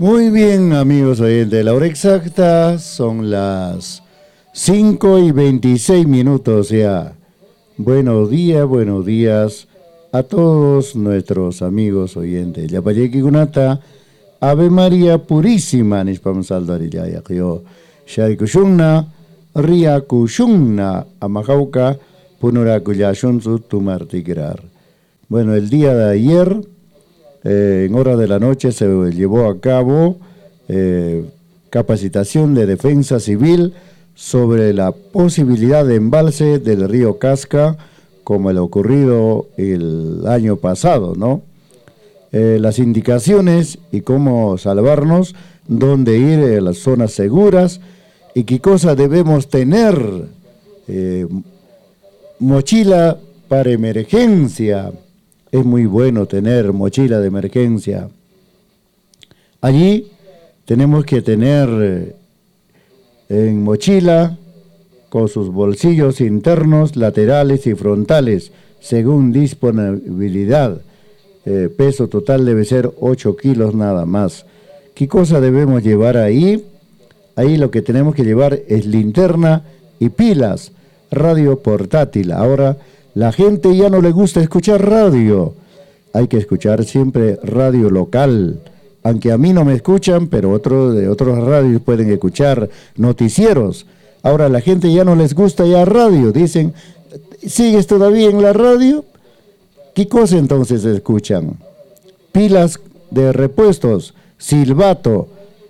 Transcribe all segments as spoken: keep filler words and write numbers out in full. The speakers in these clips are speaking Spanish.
Muy bien, amigos oyentes, la hora exacta son las cinco y veintiséis minutos ya. Buenos días, buenos días a todos nuestros amigos oyentes. Yapayeki Gunata, Ave María Purísima, Nispam Saldarilla, Yakio, Shaikushunna, Ria Kushunna, Amajauca, Punurakuyashunzu, Tumartigrar. Bueno, el día de ayer, eh, en hora de la noche, se llevó a cabo eh, capacitación de defensa civil sobre la posibilidad de embalse del río Casca, como el ocurrido el año pasado, ¿no? Eh, las indicaciones y cómo salvarnos, dónde ir, a las zonas seguras y qué cosa debemos tener. Eh, mochila para emergencia. Es muy bueno tener mochila de emergencia. Allí tenemos que tener en mochila con sus bolsillos internos, laterales y frontales, según disponibilidad. Eh, peso total debe ser ocho kilos nada más. ¿Qué cosa debemos llevar ahí? Ahí lo que tenemos que llevar es linterna y pilas, radio portátil. Ahora la gente ya no le gusta escuchar radio. Hay que escuchar siempre radio local. Aunque a mí no me escuchan, pero otros de otros radios pueden escuchar noticieros. Ahora la gente ya no les gusta ya radio. Dicen, ¿sigues todavía en la radio? ¿Qué cosa entonces escuchan? Pilas de repuestos, silbato,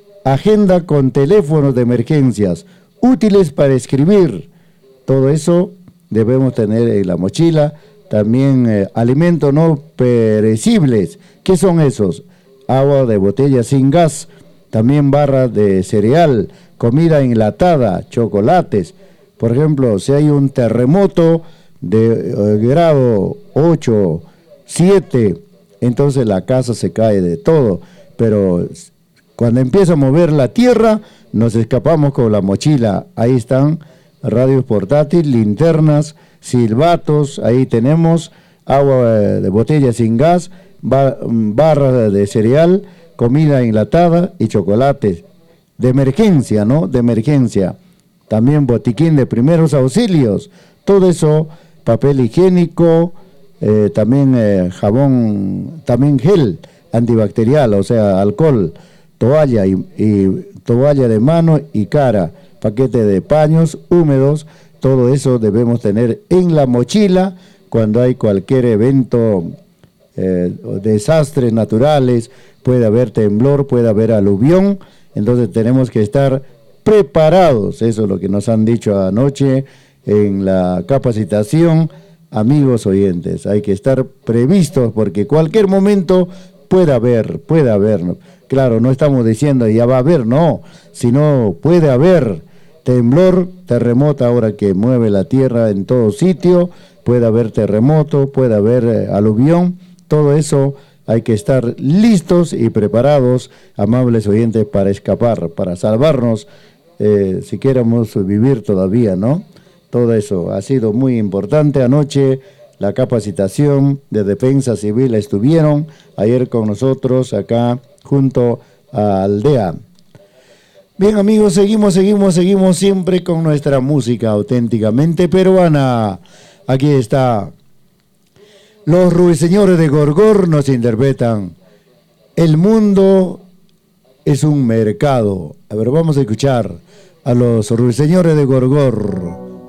agenda con teléfonos de emergencias, útiles para escribir. Todo eso debemos tener en la mochila. También eh, alimentos no perecibles. ¿Qué son esos? Agua de botella sin gas, también barras de cereal, comida enlatada, chocolates. Por ejemplo, si hay un terremoto de eh, grado ocho, siete, entonces la casa se cae de todo. Pero cuando empieza a mover la tierra, nos escapamos con la mochila. Ahí están radios portátiles, linternas, silbatos, ahí tenemos agua de botella sin gas, bar, barra de cereal, comida enlatada y chocolates. De emergencia, ¿no? De emergencia. También botiquín de primeros auxilios. Todo eso, papel higiénico, eh, también eh, jabón, también gel antibacterial, o sea, alcohol, toalla y, y toalla de mano y cara, paquete de paños húmedos. Todo eso debemos tener en la mochila cuando hay cualquier evento, eh, desastres naturales, puede haber temblor, puede haber aluvión, entonces tenemos que estar preparados. Eso es lo que nos han dicho anoche en la capacitación, amigos oyentes. Hay que estar previstos porque cualquier momento puede haber, puede haber. Claro, no estamos diciendo ya va a haber, no, sino puede haber temblor, terremoto, ahora que mueve la tierra en todo sitio, puede haber terremoto, puede haber eh, aluvión, todo eso hay que estar listos y preparados, amables oyentes, para escapar, para salvarnos, eh, si queremos vivir todavía, ¿no? Todo eso ha sido muy importante. Anoche la capacitación de defensa civil estuvieron ayer con nosotros acá junto a Aldea. Bien, amigos, seguimos, seguimos, seguimos siempre con nuestra música auténticamente peruana. Aquí está. Los ruiseñores de Gorgor nos interpretan El mundo es un mercado. A ver, vamos a escuchar a los ruiseñores de Gorgor.